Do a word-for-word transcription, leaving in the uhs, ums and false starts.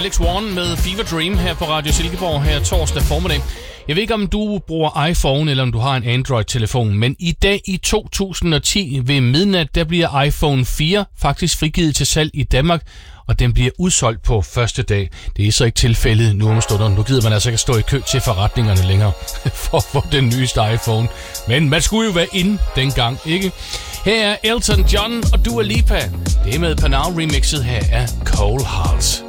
Alex Warren med Fever Dream her på Radio Silkeborg her torsdag formiddag. Jeg ved ikke, om du bruger iPhone, eller om du har en Android-telefon, men i dag i to tusind og ti ved midnat, der bliver iPhone fire faktisk frigivet til salg i Danmark, og den bliver udsolgt på første dag. Det er så ikke tilfældet nu om stunder. Nu gider man altså ikke stå i kø til forretningerne længere for at få den nyeste iPhone. Men man skulle jo være inde dengang, ikke? Her er Elton John og Dua Lipa. Det er med Panau remixet her af Cold Hearts.